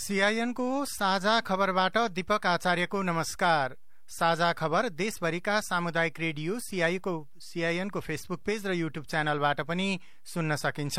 सीआईएनको साझा खबरबाट दीपक आचार्यको नमस्कार। साझा खबर देशभरिका सामुदायिक रेडियो सीआईएनको फेसबुक पेज र युट्युब च्यानलबाट पनि सुन्न सकिन्छ।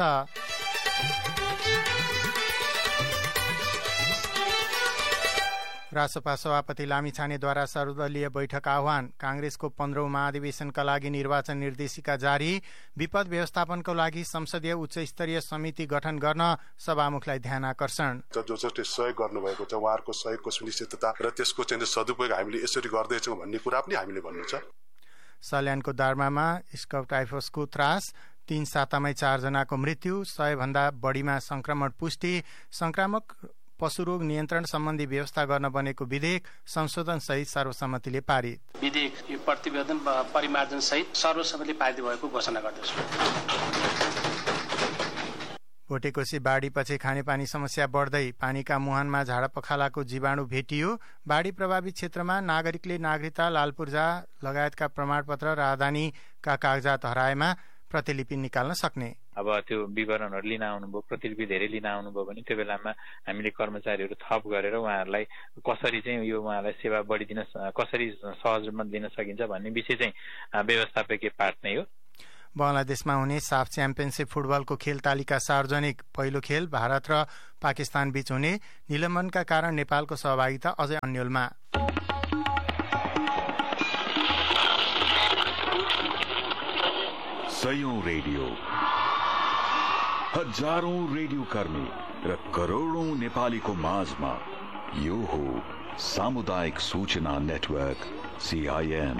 रासपा सभापति लामिछानेद्वारा सर्वदलीय बैठक आह्वान। कांग्रेसको 15औं महाधिवेशनका लागि निर्वाचन निर्देशिका जारी। विपद व्यवस्थापनको लागि संसदीय उच्च स्तरीय समिति गठन गर्न सभामुखलाई ध्यान आकर्षण। जो जसले सहयोग गर्नुभएको छ उहाँहरूको सहयोगको सुनिश्चितता र त्यसको चाहिँ सदुपयोग हामीले यसरी गर्दैछौँ भन्ने कुरा पनि हामीले भन्नु छ। सल्यानको दार्मामा स्काउट टाइफसको त्रास, 3 सातामै 4 जनाको मृत्यु, 100 भन्दा बढीमा संक्रमण पुष्टि। संक्रामक पशुरोग नियन्त्रण सम्बन्धी व्यवस्था गर्न बनेको विधेयक संशोधन सहित सर्वसम्मतिले पारित। विधेयक यो प्रतिवेदन परिमार्जन सहित सर्वसम्मतिले पारित भएको घोषणा गर्दछु। भोटेकोशी बाढीपछि खानेपानी समस्या बढ्दै, पानीका मुहानमा झाडापखालाको जीवाणु भेटियो। बाढी प्रभावित क्षेत्रमा नागरिकले नागरिकता, लालपूर्जा लगायतका प्रमाणपत्र र राजधानीका कागजात हराएमा प्रतिलिपि निकाल्न सक्ने। अब त्यो विवरणहरू लिन आउनुभयो, प्रतिलिपि धेरै लिन आउनुभयो भने त्यो बेलामा हामीले कर्मचारीहरू थप गरेर उहाँहरूलाई कसरी चाहिँ यो उहाँलाई सेवा बढिदिन, कसरी सहज रूपमा दिन सकिन्छ भन्ने विषय चाहिँ व्यवस्थापकीय पाठ नै हो। बंगलादेशमा हुने साफ च्याम्पियनशिप फुटबलको खेल तालिका सार्वजनिक। पहिलो खेल भारत र पाकिस्तान बीच हुने। निलम्बनका कारण नेपालको सहभागिता अझै अन्यलमा। सयौं रेडियो, हजारौं रेडियो कर्मी र करोड़ौं नेपालीको माझमा यो हो सामुदायिक सूचना नेटवर्क सीआईएन।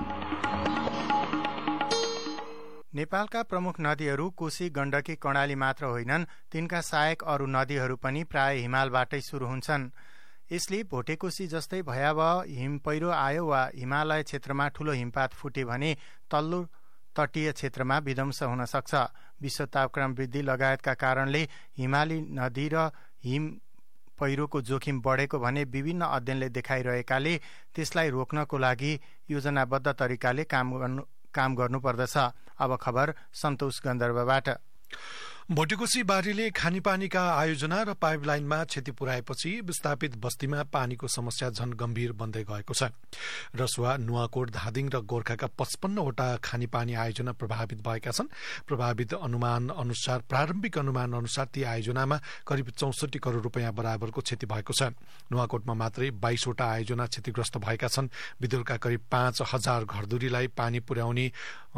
नेपालका प्रमुख नदीहरू कोशी, गण्डकी, कर्णाली मात्र होइनन्, तिनका सहायक अरू नदीहरू पनि प्राय हिमालबाटै शुरू हुन्छन्। यसले भोटेकोशी जस्तै भयावह हिम पहिरो आयो वा हिमालय क्षेत्रमा ठूलो हिमपात फुटे भने तल्लो तटीय क्षेत्रमा विध्वंस हुन सक्छ। विश्व तापक्रम वृद्धि लगायतका कारणले हिमाली नदी र हिम पहिरोको जोखिम बढेको भने विभिन्न अध्ययनले देखाइरहेकाले त्यसलाई रोक्नको लागि योजनाबद्ध तरिकाले काम गर्नुपर्दछ। अब खबर सन्तोष गन्धर्वबाट। भोटेकोशी बाढीले खानेपानीका आयोजना र पाइपलाइनमा क्षति पुर्याएपछि विस्थापित बस्तीमा पानीको समस्या झन गम्भीर बन्दै गएको छ। रसुवा, नुवाकोट, धादिङ र गोर्खाका 55 वटा खानेपानी आयोजना प्रभावित भएका छन्। प्रारम्भिक अनुमान अनुसार ती आयोजनामा करिब 64 करोड़ रूपियाँ बराबरको क्षति भएको छ। नुवाकोटमा मात्रै 22 वटा आयोजना क्षतिग्रस्त भएका छन्। विदुरका करिब 5000 घरधुरीलाई पानी पुर्याउने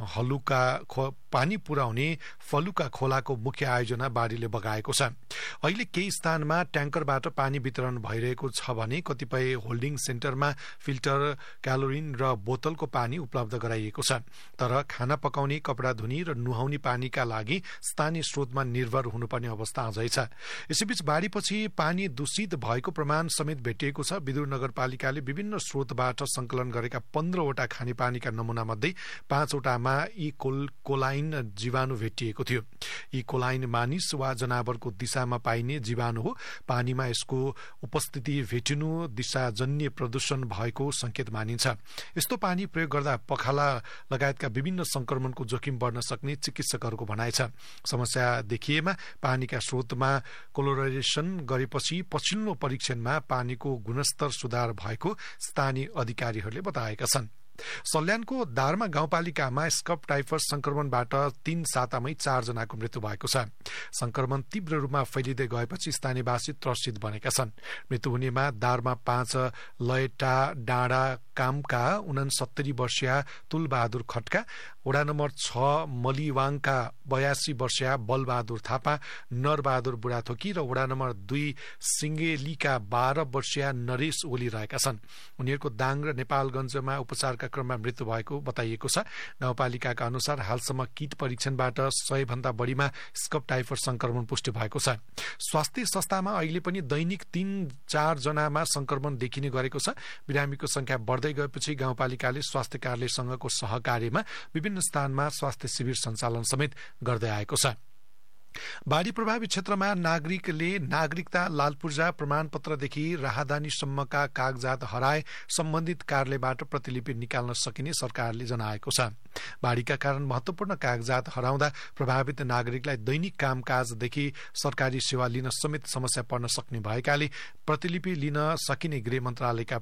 फलुका खोलाको मुख्य आयोजना बाढीले बगाएको छ। अहिले केही स्थानमा ट्याङ्करबाट पानी वितरण भइरहेको छ भने कतिपय होल्डिङ सेन्टरमा फिल्टर, क्यालोरिन र बोतलको पानी उपलब्ध गराइएको छ। तर खाना पकाउने, कपडा धुने र नुहाउने पानीका लागि स्थानीय स्रोतमा निर्भर हुनुपर्ने अवस्था अझै छ। यसैबीच बाढीपछि पानी दूषित भएको प्रमाण समेत भेटिएको छ। विदुर नगरपालिकाले विभिन्न स्रोतबाट संकलन गरेका 15 वटा खानेपानीका नमूना मध्ये 5 वटामा कोलाइन जीवाणु भेटिएको थियो। कोलाइन मानिस वा जनावरको दिशामा पाइने जीवाणु हो। पानीमा यसको उपस्थिति भेटिनु दिशाजन्य प्रदूषण भएको संकेत मानिन्छ। यस्तो पानी प्रयोग गर्दा पखाला लगायतका विभिन्न संक्रमणको जोखिम बढ्न सक्ने चिकित्सकहरूको भनाइ छ। समस्या देखिएमा पानीका स्रोतमा क्लोरिनेसन गरेपछि पछिल्लो परीक्षणमा पानीको गुणस्तर सुधार भएको स्थानीय अधिकारीहरूले बताएका छन्। सल्यानको दार्मा गाउँपालिकामा स्कप टाइफस संक्रमणबाट 3 सातामै 4 जनाको मृत्यु भएको छ। संक्रमण तीव्र रूपमा फैलिँदै गएपछि स्थानीयवासी त्रसित बनेका छन्। मृत्यु हुनेमा दार्मा 5 लयटा डाँडा कामका 69 वर्षीय तुलबहादुर खड्का, वडा नम्बर 6 मलिवाङका 82 वर्षीय बलबहादुर थापा, नरबहादुर बुढाथोकी र वडा नम्बर 2 सिंगेलीका 12 वर्षीय नरेश ओली रहेका छन्। उनीहरूको दाङ र नेपालगञ्जमा उपचारका क्रममा मृत्यु भएको बताइएको छ। गाउँपालिकाका अनुसार हालसम्म किट परीक्षणबाट 100 भन्दा बढीमा स्कप टाइफस संक्रमण पुष्टि भएको छ। स्वास्थ्य संस्थामा अहिले पनि दैनिक 3-4 जनामा संक्रमण देखिने गरेको छ। बिरामीको संख्या बढ्दै गएपछि गाउँपालिकाले स्वास्थ्य कार्यालयसँगको सहकार्यमा विभिन्न स्थानमा स्वास्थ्य शिविर सञ्चालन समेत गर्दै आएको छ। बाढी प्रभावित क्षेत्रमा नागरिकले नागरिकता लालपूर्जा प्रमाणपत्रदेखि राहदानीसम्मका कागजात हराए सम्बन्धित कार्यालयबाट प्रतिलिपि निकाल्न सकिने सरकारले जनाएको छ। बाढीका कारण महत्वपूर्ण कागजात हराउँदा प्रभावित नागरिकलाई दैनिक कामकाजदेखि सरकारी सेवा लिन समेत समस्या पर्न सक्ने भएकाले प्रतिलिपि लिन सकिने गृह मन्त्रालयका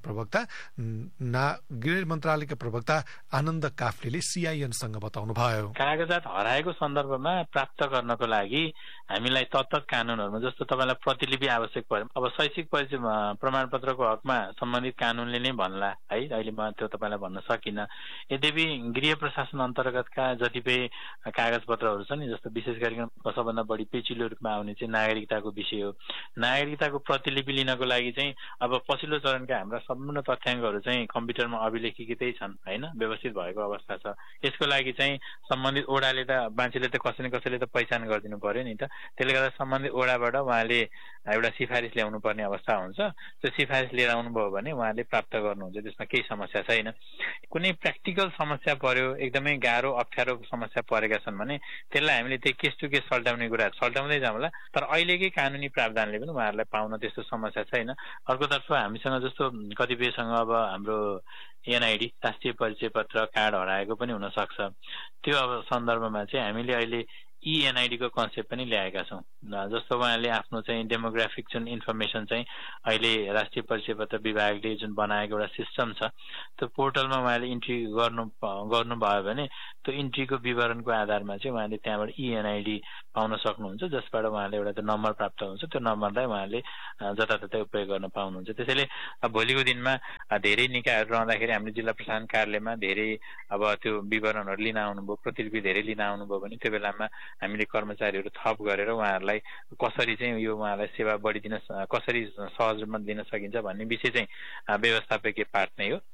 प्रवक्ता आनन्द काफ्लेले सीआईएनसँग बताउनुभयो। कागजात हराएको सन्दर्भमा प्राप्त गर्नको लागि हामीलाई तत्त कानूनहरूमा जस्तो तपाईलाई प्रतिलिपि आवश्यक पर्यो। अब शैक्षिक परिचय प्रमाणपत्रको हकमा सम्बन्धित कानूनले नै भन्ला है, अहिले म त्यो तपाईलाई भन्न सकिनँ। यद्यपि गृह प्रशासन अन्तर्गतका जतिपय कागजपत्रहरू छन् नि, जस्तो विशेष गरिकन सबभन्दा बढी पेचिलो रूपमा आउने चाहिँ नागरिकताको विषय हो। नागरिकताको प्रतिलिपि लिनको लागि चाहिँ अब पछिल्लो चरणका हाम्रा सम्पूर्ण तथ्याङ्कहरू चाहिँ कम्प्युटरमा अभिलेखितै छन् होइन, व्यवस्थित भएको अवस्था छ। यसको लागि चाहिँ सम्बन्धित ओडाले त मान्छेले त कसैले त पहिचान गरिदिनु पर्यो नि त। त्यसले गर्दा सम्बन्धित ओडाबाट उहाँले एउटा सिफारिस ल्याउनु पर्ने अवस्था हुन्छ। त्यो सिफारिस लिएर आउनुभयो भने उहाँले प्राप्त गर्नुहुन्छ, त्यसमा केही समस्या छैन। कुनै प्र्याक्टिकल समस्या पर्यो, एकदमै गाह्रो अप्ठ्यारो समस्या परेका छन् भने त्यसलाई हामीले त्यो केस टु केस सल्टाउने कुरा सल्टाउँदै जाउँला। तर अहिलेकै कानुनी प्रावधानले पनि उहाँहरूलाई पाउन त्यस्तो समस्या छैन। अर्कोतर्फ हामीसँग जस्तो कतिपयसँग अब हाम्रो एनआइडी राष्ट्रिय परिचय पत्र कार्ड हराएको पनि हुन सक्छ। त्यो अब सन्दर्भमा चाहिँ हामीले अहिले इएनआइडी को कन्सेप्ट पनि ल्याएका छौँ। जस्तो उहाँले आफ्नो चाहिँ डेमोग्राफिक जुन इन्फर्मेसन चाहिँ अहिले राष्ट्रिय परिचय पत्र विभागले जुन बनाएको एउटा सिस्टम छ, त्यो पोर्टलमा उहाँले इन्ट्री गर्नुभयो भने त्यो इन्ट्रीको विवरणको आधारमा चाहिँ उहाँले त्यहाँबाट इएनआइडी पाउन सक्नुहुन्छ, जसबाट उहाँले एउटा त्यो नम्बर प्राप्त हुन्छ। त्यो नम्बरलाई उहाँले जताततै उपयोग गर्न पाउनुहुन्छ। त्यसैले भोलिको दिनमा धेरै निकायहरू रहँदाखेरि हामीले जिल्ला प्रशासन कार्यालयमा धेरै अब त्यो विवरणहरू लिन आउनुभयो, प्रतिलिपि धेरै लिन आउनुभयो भने त्यो बेलामा हामीले कर्मचारीहरू थप गरेर उहाँहरूलाई कसरी चाहिँ यो उहाँलाई सेवा बढिदिन, कसरी सहज रूपमा दिन सकिन्छ भन्ने विषय चाहिँ व्यवस्थापकीय पाठ नै हो।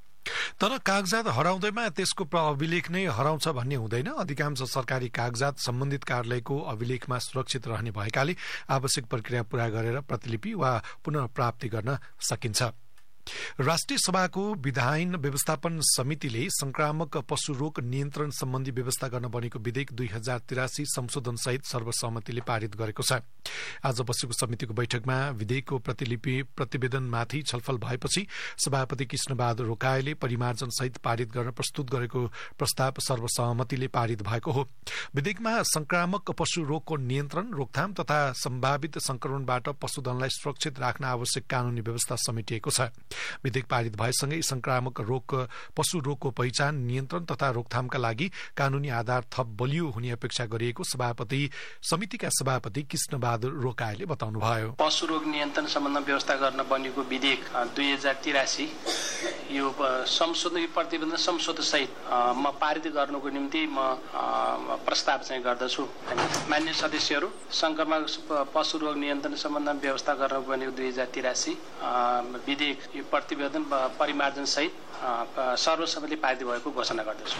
तर कागजात हराउँदैमा त्यसको अभिलेख नै हराउँछ भन्ने हुँदैन। अधिकांश सरकारी कागजात सम्बन्धित कार्यालयको अभिलेखमा सुरक्षित रहने भएकाले आवश्यक प्रक्रिया पूरा गरेर प्रतिलिपि वा पुनः प्राप्ति गर्न सकिन्छ। राष्ट्रिय सभाको विधायन व्यवस्थापन समितिले संक्रामक पशु रोग नियन्त्रण सम्बन्धी व्यवस्था गर्न बनेको विधेयक 2083 संशोधन सहित सर्वसम्मतिले पारित गरेको छ। आज बसेको समितिको बैठकमा विधेयकको प्रतिवेदनमाथि छलफल भएपछि सभापति कृष्णबहादुर रोकाईले परिमार्जन सहित पारित गर्न प्रस्तुत गरेको प्रस्ताव सर्वसहमतिले पारित भएको हो। विधेयकमा संक्रामक पशु रोगको नियन्त्रण, रोकथाम तथा सम्भावित संक्रमणबाट पशुधनलाई सुरक्षित राख्न आवश्यक कानूनी व्यवस्था समेटिएको छ। विधेयक पारित भएसँगै संक्रामक पशु रोगको पहिचान, नियन्त्रण तथा रोकथामका लागि कानूनी आधार थप बलियो हुने अपेक्षा गरिएको समितिका सभापति कृष्णबहादुर रोकाईले बताउनुभयो। पशु रोग नियन्त्रण सम्बन्धमा व्यवस्था गर्न बनेको विधेयक 2083 यो संशोधन प्रतिवेदन संशोधन सहित म पारित गर्नको निम्ति म प्रस्ताव चाहिँ गर्दछु। मान्य सदस्यहरू, संक्रामक पशु रोग नियन्त्रण सम्बन्धमा व्यवस्था गर्न बनेको 2083 विधेयक यो प्रतिवेदन परिमार्जन सहित सर्वसम्मतिले पारित भएको घोषणा गर्दछु।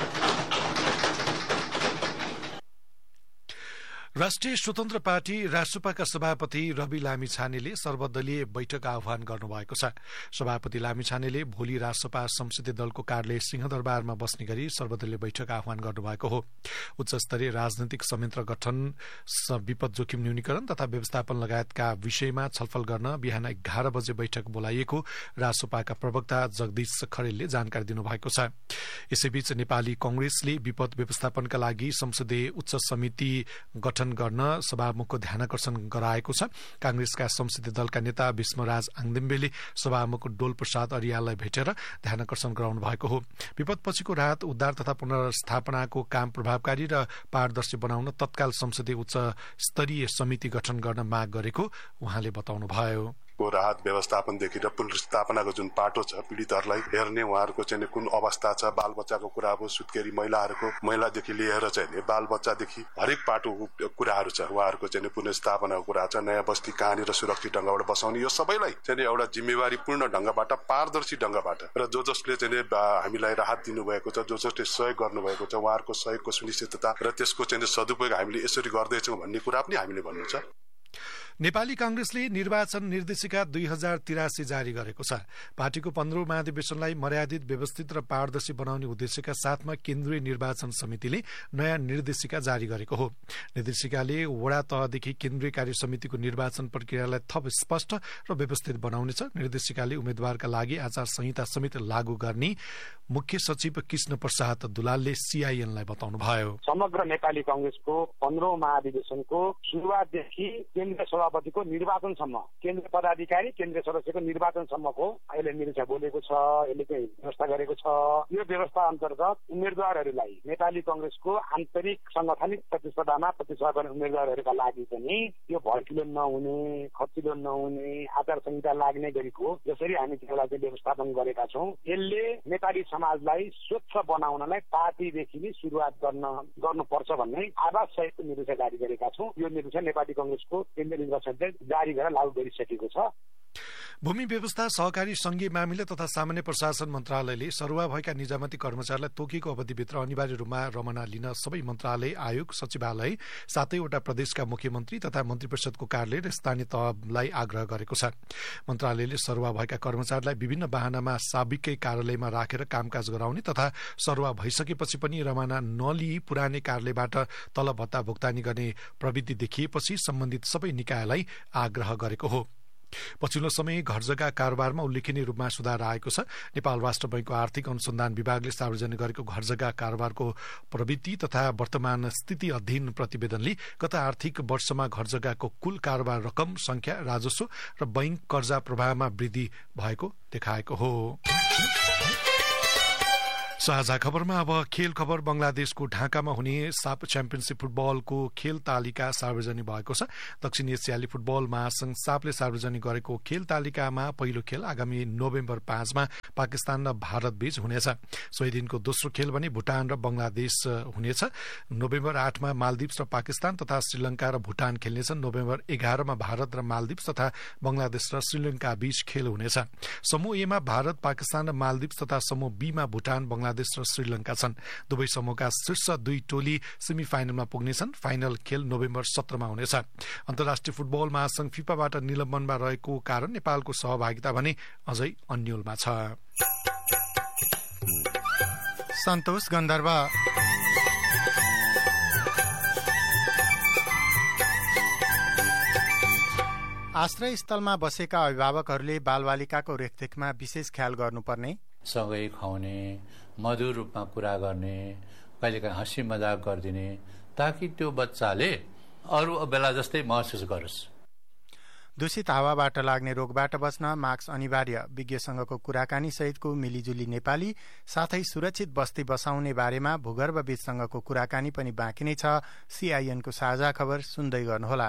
राष्ट्रिय स्वतन्त्र पार्टी रासुपाका सभापति रवि लामिछानेले सर्वदलीय बैठक आह्वान गर्नुभएको छ। सभापति लामिछानेले भोलि रासुपा संसदीय दलको कार्यालय सिंहदरबारमा बस्ने गरी सर्वदलीय बैठक आह्वान गर्नुभएको हो। उच्चस्तरीय राजनैतिक संयन्त्र गठन, विपद जोखिम न्यूनीकरण तथा व्यवस्थापन लगायतका विषयमा छलफल गर्न बिहान 11 बजे बैठक बोलाइएको रासुपाका प्रवक्ता जगदीश खरेलले जानकारी दिनुभएको छ। यसैबीच नेपाली कांग्रेसले विपद व्यवस्थापनका लागि संसदीय उच्च समिति गठन गर्न सभामुखको ध्यानकर्षण गराएको छ। कांग्रेसका संसदीय दलका नेता विष्णुराज आङदेम्बेले सभामुख डोल प्रसाद अरियाललाई भेटेर ध्यानकर्षण गराउनु भएको हो। विपदपछिको राहत, उद्धार तथा पुनर्स्थापनाको काम प्रभावकारी र पारदर्शी बनाउन तत्काल संसदीय उच्च स्तरीय समिति गठन गर्न माग गरेको उहाँले बताउनुभयो। राहत व्यवस्थापनदेखि र पुनर्स्थापनाको जुन पाटो छ, पीडितहरूलाई हेर्ने, उहाँहरूको चाहिँ कुन अवस्था छ, बाल बच्चाको कुरा हो, सुत्केरी महिलादेखि लिएर चाहिँ बाल बच्चादेखि हरेक पाटोको कुराहरू छ। उहाँहरूको चाहिँ पुनर्स्थापनाको कुरा छ, नयाँ बस्ती कहाँनिर सुरक्षित ढङ्गबाट बसाउने, यो सबैलाई चाहिँ एउटा जिम्मेवारीपूर्ण ढङ्गबाट, पारदर्शी ढङ्गबाट र जसले चाहिँ हामीलाई राहत दिनुभएको छ, जसले सहयोग गर्नुभएको छ, उहाँहरूको सहयोगको सुनिश्चितता र त्यसको चाहिँ सदुपयोग हामीले यसरी गर्दैछौँ भन्ने कुरा पनि हामीले भन्नु छ। नेपाली कांग्रेसले निर्वाचन निर्देशिका 2083 जारी गरेको छ। पार्टीको 15औं महाधिवेशनलाई मर्यादित, व्यवस्थित र पारदर्शी बनाउने उद्देश्यका साथमा केन्द्रीय निर्वाचन समितिले नयाँ निर्देशिका जारी गरेको हो। निर्देशिकाले वडा तहदेखि केन्द्रीय कार्य समितिको निर्वाचन प्रक्रियालाई थप स्पष्ट र व्यवस्थित बनाउनेछ। निर्देशिकाले उम्मेद्वारका लागि आचार संहिता समेत लागू गर्ने मुख्य सचिव कृष्ण प्रसाद दुलालले सीआईएनलाई बताउनुभयो। समग्र नेपाली कांग्रेसको 15औं महाधिवेशनको सुरुवातदेखि केन्द्रीय सभापतिको निर्वाचनसम्म, केन्द्रीय पदाधिकारी, केन्द्रीय सदस्यको निर्वाचनसम्मको अहिले निर्देशिका बोलेको छ, यसले चाहिँ व्यवस्था गरेको छ। यो व्यवस्था अन्तर्गत उम्मेद्वारहरूलाई नेपाली कांग्रेसको आन्तरिक संगठनिक प्रतिस्पर्धामा प्रतिस्पर्धा गर्ने उम्मेद्वारहरूका लागि पनि यो भड्किलो नहुने, खर्चिलो नहुने, आचार संहिता लाग्ने गरीको जसरी हामी त्यसलाई चाहिँ व्यवस्थापन गरेका छौँ, यसले नेपाली समाजलाई स्वच्छ बनाउनलाई पार्टीदेखि नै सुरुवात गर्नुपर्छ भन्ने आवाज सहितको निर्देशिका जारी गरेका छौँ। यो निर्देशिका नेपाली कांग्रेसको केन्द्रीय निर्वाचन जारी गरेर लागू गरिसकेको छ। भूमि व्यवस्था, सहकारी संघीय मामिला तथा सामान्य प्रशासन मन्त्रालयले सरुवा भएका निजामती कर्मचारीलाई तोकिएको अवधिभित्र अनिवार्य रूपमा रमना लिन सबै मन्त्रालय, आयोग, सचिवालय, 7वटा प्रदेशका मुख्यमन्त्री तथा मन्त्री परिषदको कार्यालय र स्थानीय तहलाई आग्रह गरेको छ। मन्त्रालयले सरुवा भएका कर्मचारीलाई विभिन्न वाहनामा साबिकै कार्यालयमा राखेर कामकाज गराउने तथा सरुवा भइसकेपछि पनि रमना नलिई पुरानै कार्यालयबाट तलब भत्ता भुक्तानी गर्ने प्रवृत्ति देखिएपछि सम्बन्धित सबै निकायलाई आग्रह गरेको हो। पछिल्लो समय घर जग्गा कारोबारमा उल्लेखनीय रूपमा सुधार आएको छ। नेपाल राष्ट्र बैंकको आर्थिक अनुसन्धान विभागले सार्वजनिक गरेको घर जग्गा कारोबारको प्रवृत्ति तथा वर्तमान स्थिति अध्ययन प्रतिवेदनले गत आर्थिक वर्षमा घर जग्गाको कुल कारोबार रकम, संख्या, राजस्व र बैंक कर्जा प्रवाहमा वृद्धि भएको देखाएको हो। साझा खबरमा अब खेल खबर। बंगलादेशको ढाकामा हुने साफ च्याम्पियनशिप फुटबलको खेल तालिका सार्वजनिक भएको छ। दक्षिण एसियाली फुटबल महासंघ साफले सार्वजनिक गरेको खेल तालिकामा पहिलो खेल आगामी नोभेम्बर 5 मा पाकिस्तान र भारत बीच हुनेछ। सोही दिनको दोस्रो खेल भने भुटान र बंगलादेश हुनेछ। नोभेम्बर 8 मा मालदिप्स र पाकिस्तान तथा श्रीलंका र भुटान खेल्नेछन्। नोभेम्बर 11 मा भारत र मालदिप्स तथा बंगलादेश र श्रीलंका बीच खेल हुनेछ। समूह ए मा भारत, पाकिस्तान र मालदिप्स तथा समूह बी मा भुटान, बंगलादेश र श्रीलंका छन्। दुवै समूहका शीर्ष 2 टोली सेमी फाइनलमा पुग्नेछन्। फाइनल खेल नोभेम्बर 17 मा हुनेछ। अन्तर्राष्ट्रिय फुटबल महासंघ फिफाबाट निलम्बनमा रहेको कारण नेपालको सहभागिता भने अझै अन्यलमा छ। सन्तोष गन्धर्व। आश्रय स्थलमा बसेका अभिभावकहरूले बालबालिकाको रेखदेखमा विशेष ख्याल गर्नुपर्ने, सँगै खुवाउने, मधुर रूपमा कुरा गर्ने, कहिलेकाहीँ हाँसी मजाक गरिदिने, ताकि त्यो बच्चाले अरू बेला जस्तै महसुस गरोस्। दूषित हावाबाट लाग्ने रोगबाट बच्न मास्क अनिवार्य, विज्ञसँगको कुराकानी सहितको मिलिजुली नेपाली, साथै सुरक्षित बस्ती बसाउने बारेमा भूगर्भविदसँगको कुराकानी पनि बाँकी नै छ। सीआईएनको साझा खबर सुन्दै गर्नुहोला।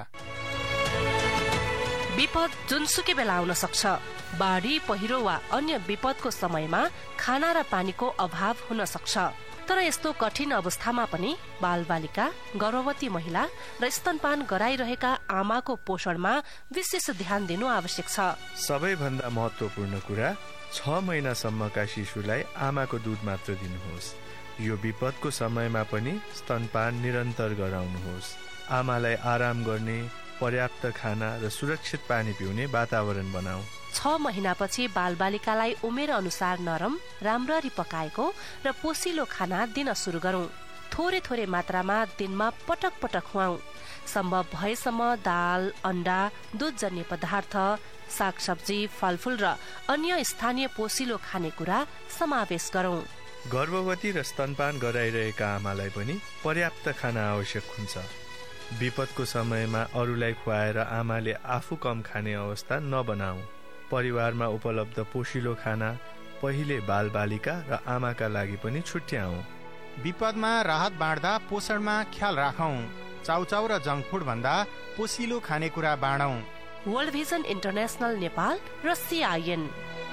विपद जुनसुकै बेला आउन सक्छ। बाढी, पहिरो वा अन्य विपदको समयमा खाना र पानीको अभाव हुन सक्छ। तर यस्तो कठिन अवस्थामा पनि बालबालिका, गर्भवती महिला र स्तनपान गराइरहेका आमाको पोषणमा विशेष ध्यान दिनु आवश्यक छ। सबैभन्दा महत्त्वपूर्ण कुरा, 6 महिनासम्मका शिशुलाई आमाको दूध मात्र दिनुहोस्। यो विपदको समयमा पनि स्तनपान निरन्तर गराउनुहोस्। आमालाई आराम गर्ने, पर्याप्त खाना र सुरक्षित पानी पिउने वातावरण बनाऊ। 6 महिनापछि बालबालिकालाई उमेर अनुसार नरम, राम्ररी पकाएको र पोसिलो खाना दिन सुरु गरौं। थोरै थोरै मात्रामा दिनमा पटक पटक खुवाऊ। सम्भव भएसम्म दाल, अण्डा, दूधजन्य पदार्थ, सागसब्जी, फलफूल र अन्य स्थानीय पोसिलो खानेकुरा समावेश गरौं। गर्भवती र स्तनपान गराइरहेका आमालाई पनि पर्याप्त खाना आवश्यक हुन्छ। विपदको समयमा अरूलाई खुवाएर आमाले आफू कम खाने अवस्था नबनाऊ। परिवारमा उपलब्ध पोषिलो खाना पहिले बालबालिका र आमाका लागि पनि छुट्याऊ। विपदमा राहत बाँड्दा पोषणमा ख्याल राखौं। चाउचाउ र जङ्क फुड भन्दा पोसिलो खानेकुरा बाँडौं। वर्ल्ड भिजन इन्टरनेशनल नेपाल र सीआईएन।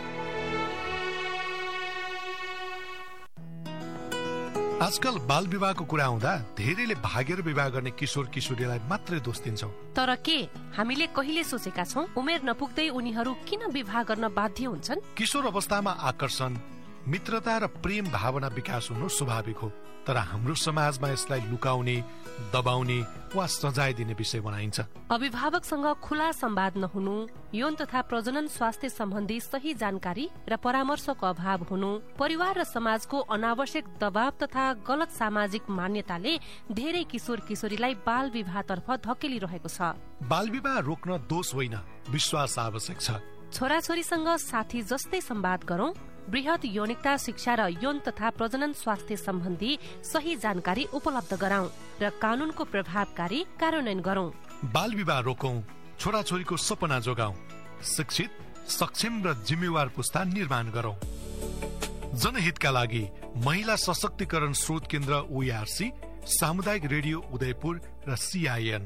आजकल बाल विवाहको कुरा आउँदा धेरैले भागेर विवाह गर्ने किशोर किशोरीलाई मात्रै दोष दिन्छौं। तर के हामीले कहिले सोचेका छौं उमेर नपुग्दै उनीहरू किन विवाह गर्न बाध्य हुन्छन्? किशोर अवस्थामा आकर्षण, मित्रता र प्रेम भावना विकास हुनु स्वाभाविक हो, तर हाम्रो समाजमा यसलाई लुकाउने, दबाउने वा सजाय दिने विषय बनाइन्छ। अभिभावकसँग खुला संवाद नहुनु, यौन तथा प्रजनन स्वास्थ्य सम्बन्धी सही जानकारी र परामर्शको अभाव हुनु, परिवार र समाजको अनावश्यक दबाव तथा गलत सामाजिक मान्यताले धेरै किशोर किशोरीलाई बाल विवाहतर्फ धकेलिरहेको छ। बाल विवाह रोक्न दोष होइन, विश्वास आवश्यक छ। छोराछोरीसँग साथी जस्तै संवाद गरौं, बृहत यौनिकता शिक्षा र यौन तथा प्रजनन स्वास्थ्य सम्बन्धी सही जानकारी उपलब्ध गराउँ र कानूनको प्रभावकारी कार्यान्वयन गरौं। बाल विवाह रोकौं, छोराछोरीको सपना जोगाउँ, शिक्षित, सक्षम र जिम्मेवार पुस्ता निर्माण गरौं। जनहितका लागि महिला सशक्तिकरण स्रोत केन्द्र OARC, सामुदायिक रेडियो उदयपुर र CIN।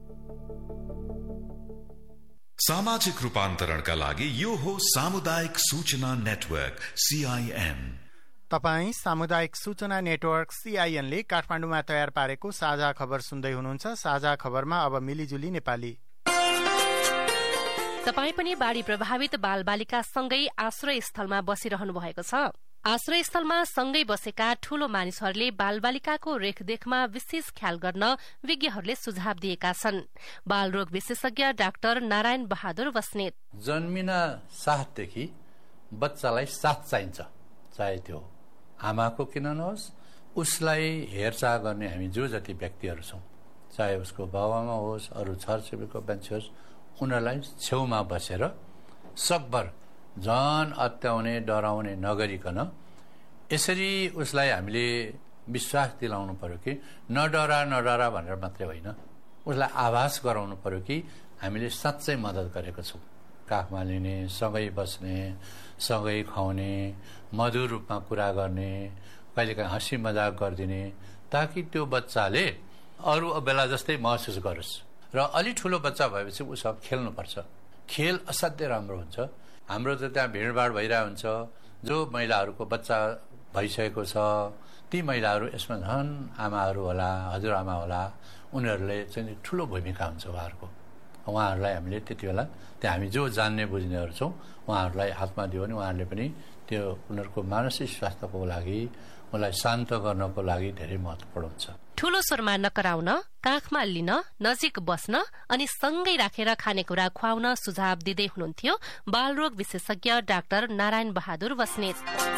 सामाजिक रूपान्तरणका लागि यो हो सामुदायिक सूचना नेटवर्क CIN। तपाई सामुदायिक सूचना नेटवर्क CIN ले काठमाडौँमा तयार पारेको साझा खबर सुन्दै हुनुहुन्छ। साझा खबरमा अब मिलिजुली नेपाली। तपाई पनि बाढ़ी प्रभावित बालबालिका सँगै आश्रय स्थलमा बसिरहनु भएको छ। आश्रय स्थलमा सँगै बसेका ठूलो मानिसहरूले बालबालिकाको रेखदेखमा विशेष ख्याल गर्न विज्ञहरूले सुझाव दिएका छन्। बाल रोग विशेषज्ञ डाक्टर नारायण बहादुर बस्नेत, जन्मिना साथदेखि बच्चालाई साथ चाहिन्छ, चाहे त्यो आमाको किन नहोस्, उसलाई हेरचाह गर्ने हामी जो जति व्यक्तिहरू छौं, चाहे उसको बाबुआमा होस्, अरू छरछिमेकीको मान्छे होस्, उनीहरूलाई छेउमा बसेर सकभर झन अत्याउने डराउने नगरिकन यसरी उसलाई हामीले विश्वास दिलाउनु पर्यो कि नडरा भनेर मात्रै होइन, उसलाई आभास गराउनु पर्यो कि हामीले साँच्चै मद्दत गरेको छौँ। काखमा लिने, सँगै बस्ने, सँगै खुवाउने, मधुर रूपमा कुरा गर्ने, कहिलेकाहीँ हँसी मजाक गरिदिने, ताकि त्यो बच्चाले अरू बेला जस्तै महसुस गरोस्। र अलि ठुलो बच्चा भएपछि उसँग खेल्नुपर्छ। खेल असाध्यै राम्रो हुन्छ। हाम्रो त त्यहाँ भिडभाड भइरहेको हुन्छ, जो महिलाहरूको बच्चा भइसकेको छ ती महिलाहरू यसमा झन् आमाहरू होला, हजुरआमा होला, उनीहरूले चाहिँ ठुलो भूमिका हुन्छ उहाँहरूको। उहाँहरूलाई हामीले त्यति बेला त्यहाँ हामी जो जान्ने बुझ्नेहरू छौँ उहाँहरूलाई हातमा दियो भने उहाँहरूले पनि त्यो उनीहरूको मानसिक स्वास्थ्यको लागि, उनलाई शान्त गर्नको लागि धेरै महत्त्वपूर्ण हुन्छ। ठूलो स्वरमा नकराउन, काखमा लिन, नजिक बस्न अनि सँगै राखेर खानेकुरा खुवाउन सुझाव दिँदै हुनुहुन्थ्यो बालरोग विशेषज्ञ डाक्टर नारायण बहादुर बस्नेत।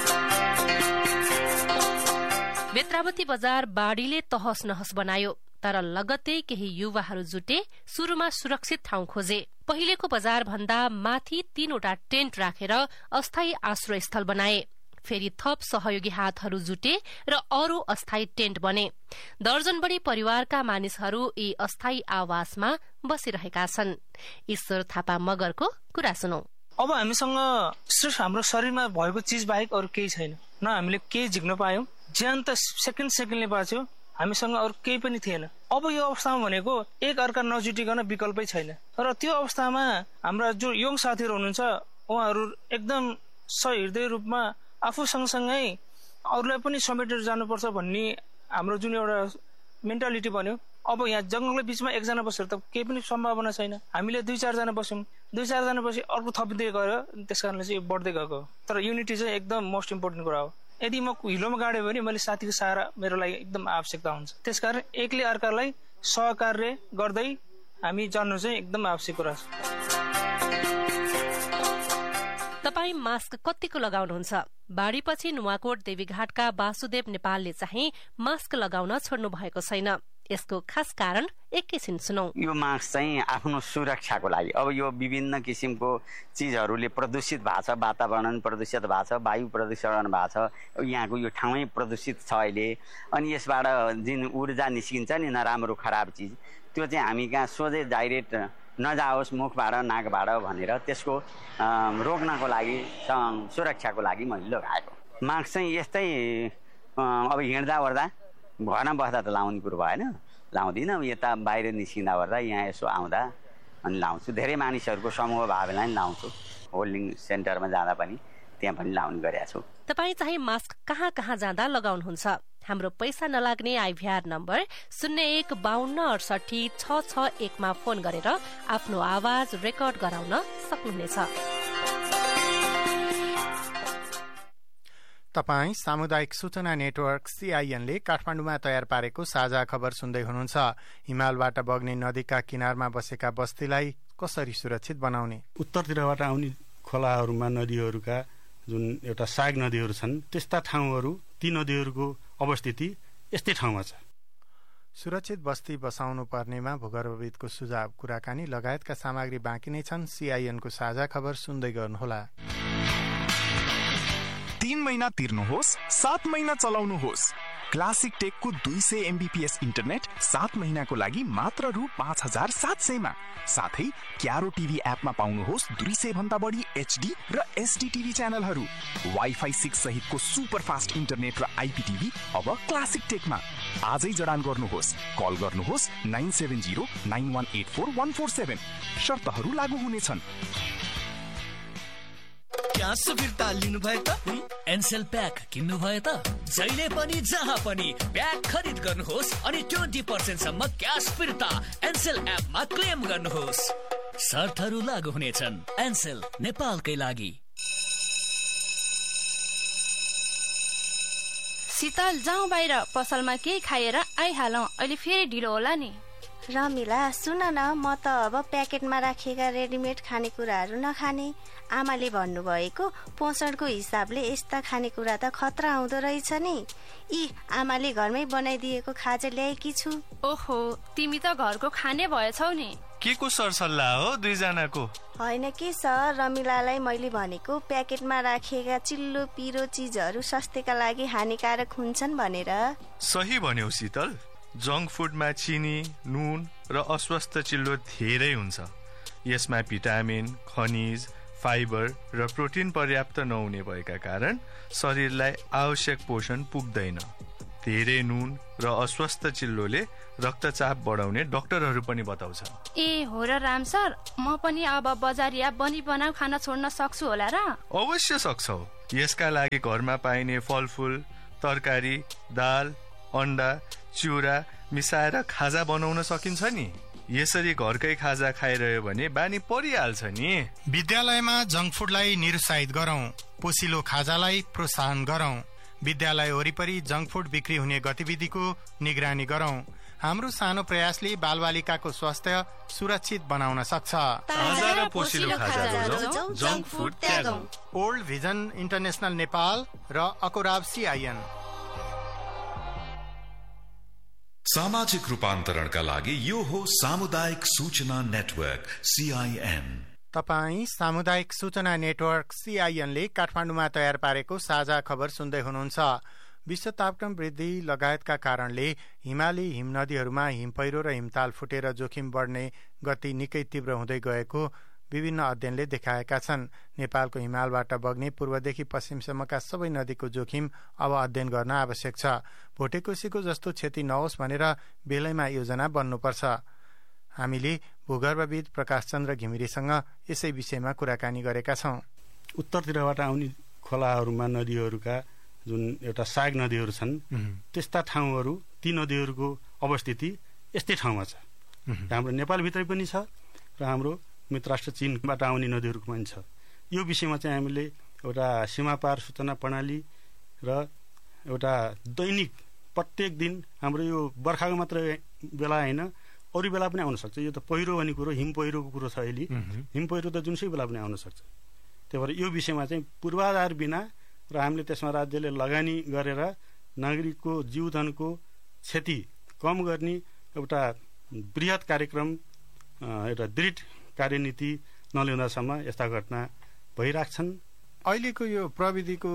बेत्रावती बजार बाढ़ीले तहस नहस बनायो, तर लगत्तै केही युवाहरू जुटे शुरूमा सुरक्षित ठाउँ खोजे। पहिलेको बजार भन्दा माथि 3वटा टेन्ट राखेर अस्थायी आश्रय स्थल बनाए। फेरि थप सहयोगी हातहरू जुटे र अरू अस्थायी टेन्ट बने। दर्जन बढी परिवारका मानिसहरू यी अस्थायी आवासमा बसिरहेका छन्। ईश्वर थापा मगरको कुरा सुनौ। अब हामीसँग सिर्फ हाम्रो शरीरमा भएको चिज बाहेक अरू केही छैन। न हामीले केही झिक्न पायौं, ज्यान त सेकेन्डले बाँच्यो, हामीसँग अरू केही पनि थिएन। अब यो अवस्थामा भनेको एक अर्का नजुटिकन विकल्पै छैन। र त्यो अवस्थामा हाम्रा जो यङ साथीहरू हुनुहुन्छ उहाँहरू एकदम सहृदय रूपमा आफू सँगसँगै अरूलाई पनि समेटेर जानुपर्छ भन्ने हाम्रो जुन एउटा मेन्टालिटी बन्यो। अब यहाँ जंगलको बीचमा एकजना बसेर त केही पनि सम्भावना छैन। हामीले 2-4 जना बस्यौं, 2-4 जना बसी अर्को थपिँदै गयो, त्यसकारणले चाहिँ बढ्दै गएको। तर युनिटी चाहिँ एकदम मोस्ट इम्पोर्टेन्ट कुरा हो। यदि म हिलोमा गाड्यो भने मैले साथीको सहारा मेरो लागि एकदम आवश्यकता हुन्छ। त्यसकारण एकले अर्कालाई सहकार्य गर्दै हामी जान्नु चाहिँ एकदम आवश्यक कुरा छ। तपाई मास्क कतिको लगाउनुहुन्छ? बाढ़ीपछि नुवाकोट देवीघाटका वासुदेव नेपालले चाहिँ मास्क लगाउन छोड्नु भएको छैन। यसको खास कारण एकैछिन सुनौ। यो मास्क चाहिँ आफ्नो सुरक्षाको लागि। अब यो विभिन्न किसिमको चीजहरूले प्रदूषित भएको छ, वातावरण प्रदूषित भएको छ, वायु प्रदूषण भएको छ, यहाँको यो ठाउँै प्रदूषित छ अहिले। अनि यसबाट जुन ऊर्जा निस्किन्छ नि नराम्रो खराब चिज, त्यो चाहिँ हामी कहाँ सोझै डाइरेक्ट नजाओस् मुखबाट नाकबाट भनेर त्यसको रोक्नको लागि, सुरक्षाको लागि मैले लगाएको। मास्क चाहिँ यस्तै अब हिँड्दा ओर्दा, घरमा बस्दा त लाउने कुरो भएन, लाउँदिनँ। यता बाहिर निस्किँदा ओर्दा यहाँ यसो आउँदा अनि लाउँछु। धेरै मानिसहरूको समूह भयो भने पनि लाउँछु। होल्डिङ सेन्टरमा जाँदा पनि त्यहाँ पनि लाउने गरेको छु। तपाईँ चाहिँ मास्क कहाँ कहाँ जाँदा लगाउनुहुन्छ? हाम्रो पैसा नलाग्ने आइभीआर नम्बर 0152686661 मा फोन गरेर आफ्नो आवाज रेकर्ड गराउन सक्नुहुनेछ। तपाई सामुदायिक सूचना नेटवर्क CIN ले काठमाडौँमा तयार पारेको साझा खबर सुन्दै हुनुहुन्छ। हिमालबाट बग्ने नदीका किनारमा बसेका बस्तीलाई कसरी सुरक्षित बनाउने? उत्तरतिरबाट आउने खोलाहरूमा नदीहरूका जुन एउटा सहायक नदीहरू छन् त्यस्ता ठाउँहरू ती नदीहरूको अवस्थिति यस्तै ठाउँमा छ। सुरक्षित बस्ती बसाउनु पर्नेमा भूगर्भविदको सुझाव, कुराकानी लगायतका सामग्री बाँकी नै छन्। CIN को साझा खबर सुन्दै गर्नुहोला। 3 महिना तिर्नुहोस्, 7 महिना चलाउनुहोस्। क्लासिक टेकको 200 MBPS इन्टरनेट 7 महिनाको लागि मात्र रु 5700 मा। साथै क्यारो टिभी एपमा पाउनुहोस् 200 भन्दा बढी HD र SD टिभी च्यानलहरू। वाइफाई 6 सहितको सुपर फास्ट इन्टरनेट र IPTV अब क्लासिक टेकमा। आजै जडान गर्नुहोस्। कल गर्नुहोस् 9709184147। शर्तहरू लागू हुनेछन्। ग्यास फिर्ता लिनु भयो त? एनसेल प्याक किन्नु भयो त? जहिले पनि जहाँ पनि प्याक खरिद गर्नुहोस् अनि 20% सम्म क्यास फिर्ता एनसेल एपमा क्लेम गर्नुहोस्। शर्तहरू लागू हुनेछन्। एनसेल, नेपालकै लागि। शीतल, जाउँ बाहिर, पसलमा केही खाएर आइहालौँ, अहिले फेरि ढिलो होला नि। रमिला, सुन न, म त अब प्याकेटमा राखेका रेडिमेड खानेकुराहरू नखाने। आमाले भन्नुभएको पोषणको हिसाबले यस्ता खानेकुरा त खतरा आउँदो रहेछ नि। आमाले घरमै बनाइदिएको खाजा ल्याएकी छु। ओहो, तिमी त घरको खाने भएछौ नि। के को सरसल्लाह हो दुईजनाको? होइन के सर, रमिलालाई मैले भनेको प्याकेटमा राखेका चिल्लो पिरो चिजहरू स्वास्थ्यका लागि हानिकारक हुन्छन् भनेर। सही भन्यौ शीतल। जङ्क फुडमा चिनी, नुन र अस्वस्थ चिल्लो धेरै हुन्छ। यसमा भिटामिन, खनिज, फाइबर र प्रोटिन पर्याप्त नहुने भएका कारण शरीरलाई आवश्यक पोषण पुग्दैन। धेरै नुन र अस्वस्थ चिल्लोले रक्तचाप बढाउने डाक्टरहरू पनि बताउँछ। ए हो र राम सर, म पनि अब बजारिया बनाउ खाना छोड्न सक्छु होला र? अवश्य सक्छौ। यसका लागि घरमा पाइने फलफुल, तरकारी, दाल, अन्डा, चिउरा मिसाएर खाजा बनाउन सकिन्छ नि। यसरी घरकै खाजा खाइरह्यो भने बानी परिहाल्छ नि। विद्यालयमा जङ्क फुडलाई निरुत्साहित गरौं, पोसिलो खाजालाई प्रोत्साहन गरौं। विद्यालय वरिपरि जङ्क फुड बिक्री हुने गतिविधिको निगरानी गरौं। हाम्रो सानो प्रयासले बालबालिकाको स्वास्थ्य सुरक्षित बनाउन सक्छ। ताजा र पोसिलो खाजा रोजौं, junk food त्यागौं। Old vision international Nepal र अकोराब CIN। सामाजिक रूपान्तरणका लागि यो हो सामुदायिक सूचना नेटवर्क CIN। तपाई सामुदायिक सूचना नेटवर्क CIN ले काठमाडौँमा तयार पारेको साझा खबर सुन्दै हुनुहुन्छ। विश्व तापक्रम वृद्धि लगायतका कारणले हिमाली हिमनदीहरूमा हिमपैह्रो र हिमताल फुटेर जोखिम बढ्ने गति निकै तीव्र हुँदै गएको विभिन्न अध्ययनले देखाएका छन्। नेपालको हिमालबाट बग्ने पूर्वदेखि पश्चिमसम्मका सबै नदीको जोखिम अब अध्ययन गर्न आवश्यक छ। भोटेकोसीको जस्तो क्षति नहोस् भनेर बेलैमा योजना बन्नुपर्छ। हामीले भूगर्भविद प्रकाश चन्द्र घिमिरेसँग यसै विषयमा कुराकानी गरेका छौं। उत्तरतिरबाट आउने खोलाहरूमा नदीहरूका जुन एउटा सहायक नदीहरू छन् त्यस्ता ठाउँहरू ती नदीहरूको अवस्थिति यस्तै ठाउँमा छ। हाम्रो नेपालभित्रै पनि छ र हाम्रो मित्रराष्ट्र चीनबाट आउने नदीहरूको पनि छ। यो विषयमा चाहिँ हामीले एउटा सीमापार सूचना प्रणाली र एउटा दैनिक प्रत्येक दिन हाम्रो यो बर्खाको मात्र बेला होइन, अरू बेला पनि आउन सक्छ। यो त पहिरो भन्ने कुरो, हिम पहिरोको कुरो छ अहिले। हिम पहिरो त जुनसुकै बेला पनि आउन सक्छ। त्यही भएर यो विषयमा चाहिँ पूर्वाधार बिना र हामीले त्यसमा राज्यले लगानी गरेर नागरिकको जीवधनको क्षति कम गर्ने एउटा बृहत कार्यक्रम, एउटा दृढ कार्यनीति नल्याउँदासम्म यस्ता घटना भइराख्छन्। अहिलेको यो प्रविधिको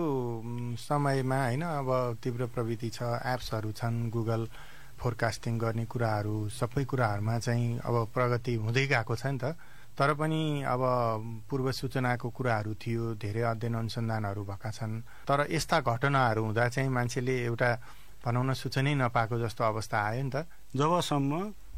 समयमा होइन, अब तीव्र प्रविधि छ, एप्सहरू छन्, गुगल फोरकास्टिङ गर्ने कुराहरू, सबै कुराहरूमा चाहिँ अब प्रगति हुँदै गएको छ नि त। तर पनि अब पूर्व सूचनाको कुराहरू थियो, धेरै अध्ययन अनुसन्धानहरू भएका छन्। तर यस्ता घटनाहरू हुँदा चाहिँ मान्छेले एउटा भनौँ न सूचनै नपाएको जस्तो अवस्था आयो नि त। जबसम्म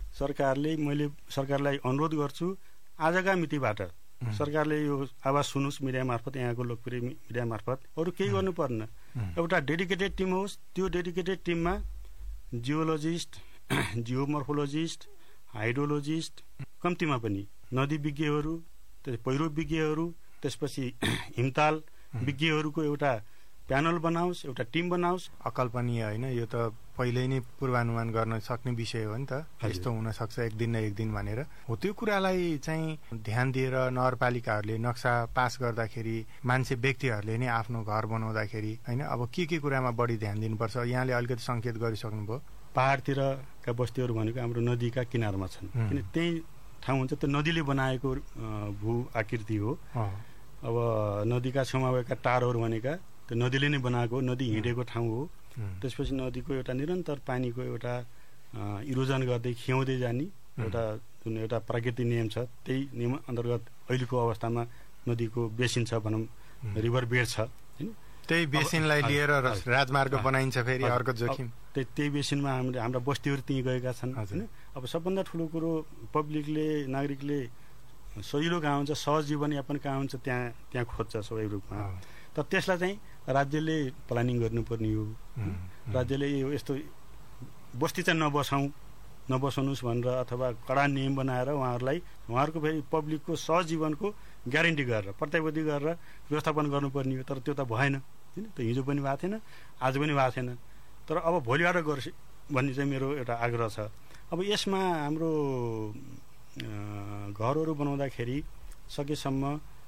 मैले सरकारलाई अनुरोध गर्छु, आजका मितिबाट सरकारले यो आवाज सुनुस् मिडिया मार्फत, यहाँको लोकप्रिय मिडिया मार्फत, अरू केही गर्नु पर्न। एउटा डेडिकेटेड टिम होस्। त्यो डेडिकेटेड टिममा जियोलोजिस्ट, जियोमर्फोलोजिस्ट, हाइड्रोलोजिस्ट, कम्तीमा पनि नदी विज्ञहरू, पहिरो विज्ञहरू, त्यसपछि हिमताल विज्ञहरूको एउटा प्यानल बनाओस्, एउटा टिम बनाओस्। अकल्पनीय होइन, यो त पहिल्यै नै पूर्वानुमान गर्न सक्ने विषय हो नि त, यस्तो हुन सक्छ एक दिन न एक दिन भनेर। हो त्यो कुरालाई चाहिँ ध्यान दिएर नगरपालिकाहरूले नक्सा पास गर्दाखेरि, मान्छे व्यक्तिहरूले नै आफ्नो घर बनाउँदाखेरि होइन, अब के कुरामा बढी ध्यान दिनुपर्छ? यहाँले अलिकति संकेत गरिसक्नुभयो। पहाडतिरका बस्तीहरू भनेको हाम्रो नदीका किनारमा छन्, किन त्यही ठाउँ हुन्छ त्यो नदीले बनाएको भू आकृति हो। अब नदीका छेउमा भएका टारहरू भनेका त्यो नदीले नै बनाएको, नदी हिँडेको ठाउँ हो। त्यसपछि नदीको एउटा निरन्तर पानीको एउटा इरोजन गर्दै खियाउँदै जाने एउटा जुन एउटा प्राकृतिक नियम छ, त्यही नियम अन्तर्गत अहिलेको अवस्थामा नदीको बेसिन छ भनौँ, रिभर बेड छ होइन। त्यही बेसिनलाई लिएर राजमार्ग बनाइन्छ फेरि अर्को जोखिम। त्यही बेसिनमा हाम्रा बस्तीहरू त्यहीँ गएका छन् होइन। अब सबभन्दा ठुलो कुरो पब्लिकले, नागरिकले सजिलो कहाँ हुन्छ, सहज जीवनयापन कहाँ हुन्छ त्यहाँ खोज्छ स्वाभाविक रूपमा। तर त्यसलाई चाहिँ राज्यले प्लानिङ गर्नुपर्ने हो। राज्यले यस्तो बस्ती चाहिँ नबसाउनुहोस् भनेर अथवा कडा नियम बनाएर उहाँहरूको फेरि पब्लिकको सहज जीवनको ग्यारेन्टी गरेर प्रत्याभूति गरेर व्यवस्थापन गर्नुपर्ने हो। तर त्यो त भएन होइन, त्यो हिजो पनि भएको थिएन, आज पनि भएको छैन। तर अब भोलिबाट गर्छ भन्ने चाहिँ मेरो एउटा आग्रह छ। अब यसमा हाम्रो घरहरू बनाउँदाखेरि सकेसम्म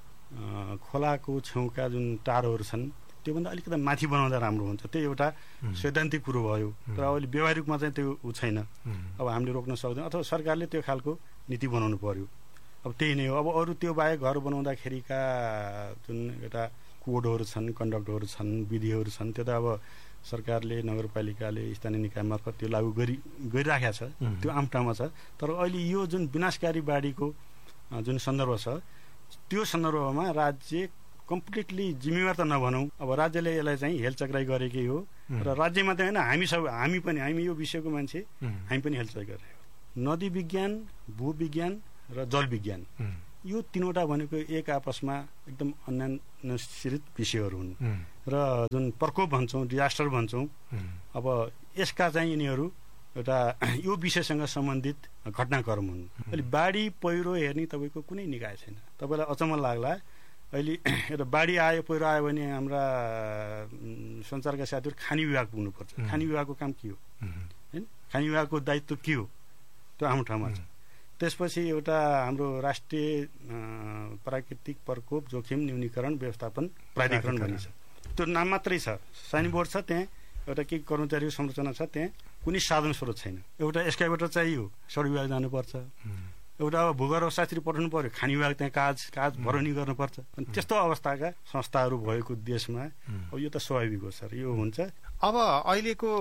खोलाको छेउका जुन टारहरू छन् त्योभन्दा अलिकति माथि बनाउँदा राम्रो हुन्छ। त्यो एउटा सैद्धान्तिक कुरो भयो, तर अहिले व्यवहारिकमा चाहिँ त्यो छैन। अब हामीले रोक्न सक्दैनौँ, अथवा सरकारले त्यो खालको नीति बनाउनु पर्यो। अब त्यही नै हो। अब अरू त्यो बाहेक घर बनाउँदाखेरिका जुन एउटा कोडहरू छन्, कन्डक्टहरू छन्, विधिहरू छन्, त्यो त अब सरकारले, नगरपालिकाले, स्थानीय निकाय मार्फत त्यो लागू गरिराखेको छ, त्यो आम ठाउँमा छ। तर अहिले यो जुन विनाशकारी बाढीको जुन सन्दर्भ छ, त्यो सन्दर्भमा राज्य कम्प्लिटली जिम्मेवार त नभनौँ, अब राज्यले यसलाई चाहिँ हेलचक्राइ गरेकै हो। र राज्य मात्रै होइन, हामी यो विषयको मान्छे, हामी पनि हेलचक्राइ गरेको। नदी विज्ञान, भूविज्ञान र जल विज्ञान, यो तीनवटा भनेको एक आपसमा एकदम अन्यान्यश्रित विषयहरू हुन्। र जुन प्रकोप भन्छौँ, डिजास्टर भन्छौँ, अब यसका चाहिँ यिनीहरू एउटा यो विषयसँग सम्बन्धित घटनाक्रम हुन्। अहिले बाढी पहिरो हेर्ने तपाईँको कुनै निकाय छैन। तपाईँलाई अचम्म लाग्ला, अहिले एउटा बाढी आयो, पहिरो आयो भने हाम्रा सञ्चारका साथीहरू खानी विभाग पुग्नुपर्छ। खानी विभागको काम के हो होइन, खानी विभागको दायित्व के हो, त्यो आफ्नो ठाउँमा छ। त्यसपछि एउटा हाम्रो राष्ट्रिय प्राकृतिक प्रकोप जोखिम न्यूनीकरण व्यवस्थापन प्राधिकरण भन्ने छ, त्यो नाम मात्रै छ, साइन बोर्ड छ, त्यहाँ एउटा केही कर्मचारी संरचना छ, त्यहाँ कुनै साधन स्रोत छैन। एउटा एस्काभेटर चाहियो, सडक विभाग जानुपर्छ। एउटा भूगर्भशास्त्री पठाउनु पर्यो, खानी विभाग त्यहाँ काज भरनी गर्नुपर्छ। अनि त्यस्तो अवस्थाका संस्थाहरू भएको देशमा अब यो त स्वाभाविक हो सर, यो हुन्छ। अब अहिलेको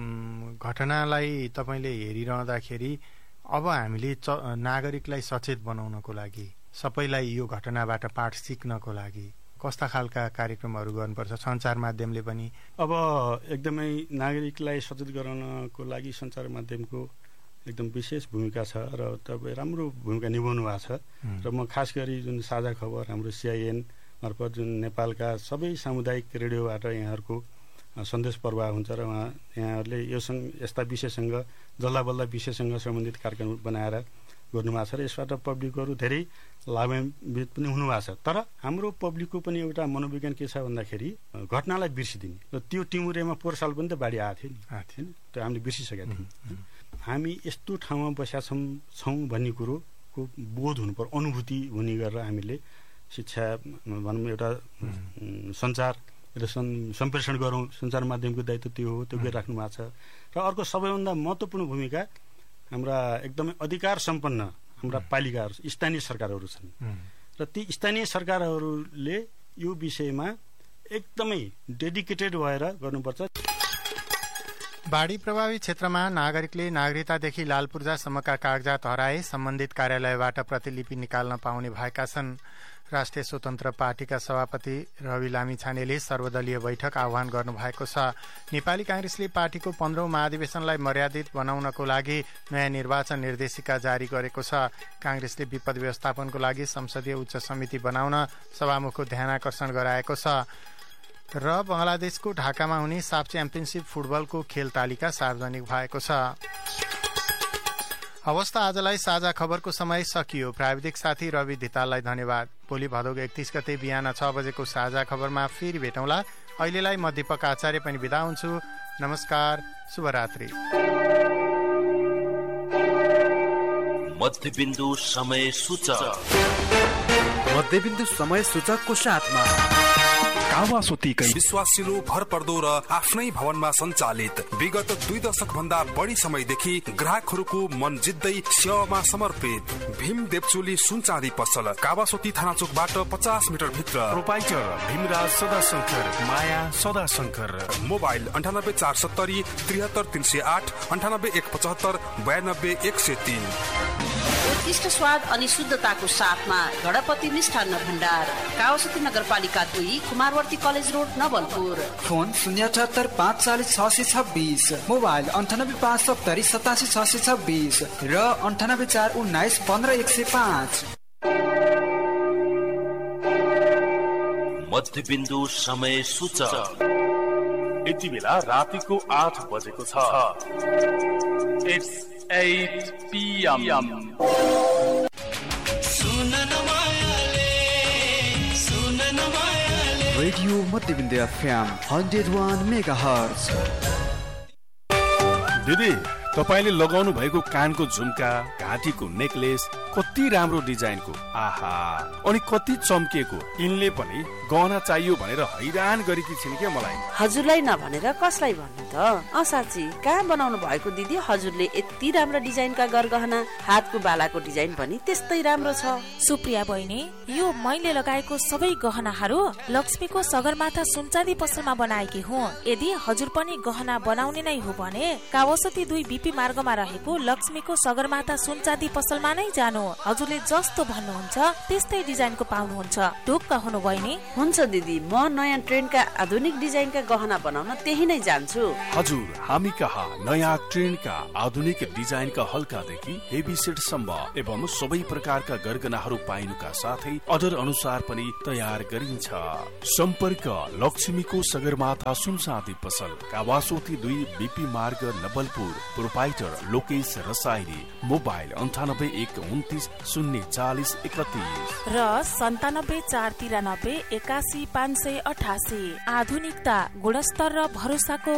घटनालाई तपाईँले हेरिरहँदाखेरि अब हामीले नागरिकलाई सचेत बनाउनको लागि, सबैलाई यो घटनाबाट पाठ सिक्नको लागि कस्ता खालका कार्यक्रमहरू गर्नुपर्छ सञ्चार माध्यमले पनि? अब एकदमै नागरिकलाई सचेत गराउनको लागि सञ्चार माध्यमको एकदम विशेष भूमिका छ र तपाईँ राम्रो भूमिका निभाउनु भएको छ। र म खास गरी जुन साझा खबर हाम्रो CIN मार्फत जुन नेपालका सबै सामुदायिक रेडियोबाट यहाँहरूको सन्देश प्रवाह हुन्छ र यहाँहरूले यस्ता विषयसँग जल्लाबल्ला विषयसँग सम्बन्धित कार्यक्रम बनाएर गर्नुभएको छ र यसबाट पब्लिकहरू धेरै लाभान्वित पनि हुनुभएको छ। तर हाम्रो पब्लिकको पनि एउटा मनोविज्ञान के छ भन्दाखेरि घटनालाई बिर्सिदिने, र त्यो टिमुरेमा पोहोर साल पनि त बाढी आएको थियो नि, त्यो हामीले बिर्सिसकेका थियौँ। हामी यस्तो ठाउँमा बसेका छौँ भन्ने कुरोको बोध हुनु पर्यो, अनुभूति हुने गरेर हामीले शिक्षा भनौँ एउटा सञ्चार सम्प्रेषण गरौँ। सञ्चार माध्यमको दायित्व त्यो हो, त्यो गरिराख्नु भएको छ। र अर्को सबैभन्दा महत्त्वपूर्ण भूमिका हाम्रा एकदमै अधिकार सम्पन्न हाम्रा पालिकाहरू, स्थानीय सरकारहरू छन् र ती स्थानीय सरकारहरूले यो विषयमा एकदमै डेडिकेटेड भएर गर्नुपर्छ। बाढी प्रभावित क्षेत्रमा नागरिकले नागरिकतादेखि लाल पूर्जासम्मका कागजात हराए सम्बन्धित कार्यालयबाट प्रतिलिपि निकाल्न पाउने भएका छन्। राष्ट्रिय स्वतन्त्र पार्टीका सभापति रवि लामिछानेले सर्वदलीय बैठक आह्वान गर्नुभएको छ। नेपाली कांग्रेसले पार्टीको 15औं महाधिवेशनलाई मर्यादित बनाउनको लागि नयाँ निर्वाचन निर्देशिका जारी गरेको छ। कांग्रेसले विपद व्यवस्थापनको लागि संसदीय उच्च समिति बनाउन सभामुखको ध्यानाकर्षण गराएको छ। र बंगलादेशको ढाकामा हुने साफ च्याम्पियनशिप फुटबलको खेल तालिका सार्वजनिक भएको छ। अवस्था आजलाई साझा खबरको समय सकियो। प्राविधिक साथी रवि धिताललाई धन्यवाद। भोलि भदौ 31 गते बिहान 6 बजेको साझा खबरमा फेरि भेटौँला। अहिलेलाई म दीपक आचार्य पनि बिदा हुन्छु। नमस्कार, शुभरात्रि। मध्यबिन्दु समय सूचक। मध्यबिन्दु समय सूचकको साथमा कावासोतीकै विश्वासिलो भरपर्दो र आफ्नै भवनमा सञ्चालित विगत 2 दशक भन्दा बढी समयदेखि ग्राहकहरूको मन जित्दै सेवामा समर्पित भीम देवचोली सुनचाँदी पसल, कावासोती थाना चोकबाट 50 मिटर भित्र। प्रोपाइटर भीमराज सदाशंकर, माया सदाशंकर। मोबाइल 98470 73308 98175 92103। उत्कृष्ट स्वाद अनि शुद्धताको साथमा गणपति मिष्ठान्न भण्डार, कावासोती नगरपालिका 2, Kumarwarti college road, Nawalpur. Phone 078 540 626, mobile 98 570 87 626 र 98 419 15 105। मध्यबिन्दु समय सूचक। यति बेला रातिको 8 बजेको छ। It's 8 PM. Radio मध्यबिन्दु FM 101 megahertz. दिदी, तपाईले लगाउनु भएको कानको झुम्का, घाँटीको नेकलेस कति राम्रो डिजाइनको, आहा, अनि कति चम्किएको। यिनले पनि गहना चाहियो भनेर हैरान गरेकी छिन् के मलाई। हजुरलाई नभनेर कसलाई भन्नु त? साँच्ची कहाँ बनाउनु भएको दिदी? हजुरले यति राम्रो डिजाइनका गरगहना, हातको बालाको डिजाइन पनि त्यस्तै राम्रो छ। सुप्रिया बहिनी, यो मैले लगाएको सबै गहनाहरू लक्ष्मीको सगरमाथा सुनचाँदी पसलमा बनाएकी हुँ। यदि हजुर पनि गहना बनाउने नै हो भने कावासोती 2 BP मार्गमा रहेको लक्ष्मीको सगरमाथा सुनचाँदी पसलमा नै जानु। हजुरले जस्तो भन्नुहुन्छ त्यस्तै डिजाइनको पाउनुहुन्छ। ढुक्क हुनु बहिनी? हुन्छ दिदी, म नयाँ ट्रेन्डका आधुनिक डिजाइनका गहना बनाउन त्यही नै जान्छु। हजुर, हामी कहाँ नयाँ ट्रेन्डका आधुनिक डिजाइनका हल्कादेखि हेभी सेटसम्म एवं सबै प्रकारका गरगहनाहरू पाइनुका साथै अर्डर अनुसार पनि तयार गरिन्छ। सम्पर्क लक्ष्मीको सगरमाथा सुनचाँदी पसल, कावासोती 2 BP मार्ग, नवलपुर। प्रोपाइटर लोकेश रसाइली। मोबाइल 98 129 040 31 र 97 493 81 588। आधुनिकता, गुणस्तर र भरोसाको